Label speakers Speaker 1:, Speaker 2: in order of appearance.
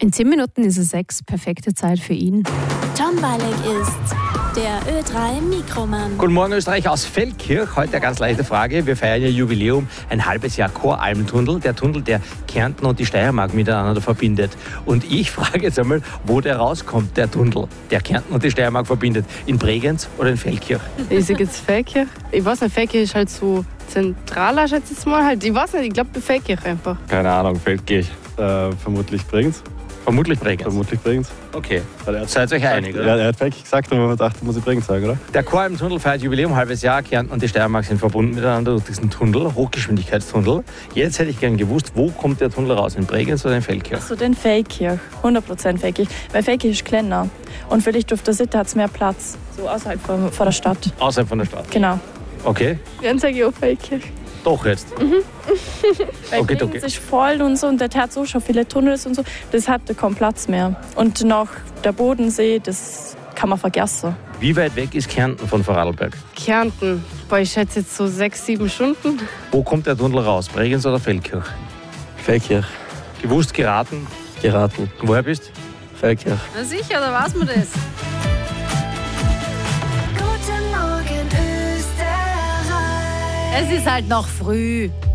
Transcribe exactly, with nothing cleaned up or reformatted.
Speaker 1: In zehn Minuten ist es sechs, perfekte Zeit für ihn.
Speaker 2: Tom Balek ist der Ö drei Mikroman.
Speaker 3: Guten Morgen Österreich aus Feldkirch. Heute eine ganz leichte Frage. Wir feiern ja Jubiläum, ein halbes Jahr Choralmtunnel. Der Tunnel, der Kärnten und die Steiermark miteinander verbindet. Und ich frage jetzt einmal, wo der rauskommt, der Tunnel, der Kärnten und die Steiermark verbindet. In Bregenz oder in Feldkirch?
Speaker 4: Ich sage jetzt Feldkirch. Ich weiß nicht, Feldkirch ist halt so zentraler, schätze ich jetzt mal. Halt. Ich weiß nicht, ich glaube Feldkirch einfach.
Speaker 5: Keine Ahnung, Feldkirch. Äh, vermutlich Bregenz.
Speaker 3: Vermutlich Bregenz.
Speaker 5: Vermutlich Bregenz.
Speaker 3: Okay, seid ihr euch einig,
Speaker 5: Ja,
Speaker 3: oder?
Speaker 5: er hat Feldkirch gesagt, aber man dachte, muss ich Bregenz sagen, oder?
Speaker 3: Der Choralmtunnel feiert Jubiläum, halbes Jahr. Kärnten und die Steiermark sind verbunden miteinander durch diesen Tunnel, Hochgeschwindigkeitstunnel. Jetzt hätte ich gern gewusst, wo kommt der Tunnel raus? In Bregenz oder in Feldkirch?
Speaker 6: So den Feldkirch, hundert Prozent Feldkirch. Weil Feldkirch ist kleiner und vielleicht auf der Sitte hat es mehr Platz, so außerhalb von, von der Stadt.
Speaker 3: Außerhalb von der Stadt?
Speaker 6: Genau.
Speaker 3: Okay,
Speaker 4: Dann sage ich auch Feldkirch.
Speaker 3: doch jetzt.
Speaker 6: Weil
Speaker 3: Okay,
Speaker 6: Bregenz
Speaker 3: okay.
Speaker 6: ist voll und so und der hat so schon viele Tunnels und so, das hat kaum Platz mehr. Und noch der Bodensee, das kann man vergessen.
Speaker 3: Wie weit weg ist Kärnten von Vorarlberg?
Speaker 4: Kärnten. Boah, ich schätze jetzt so sechs, sieben Stunden.
Speaker 3: Wo kommt der Tunnel raus? Bregenz oder Feldkirch?
Speaker 5: Feldkirch.
Speaker 3: Gewusst, geraten.
Speaker 5: Geraten.
Speaker 3: Woher bist?
Speaker 5: Feldkirch.
Speaker 1: Na sicher, da weiß man das.
Speaker 2: Guten Morgen Österreich.
Speaker 1: Es ist halt noch früh.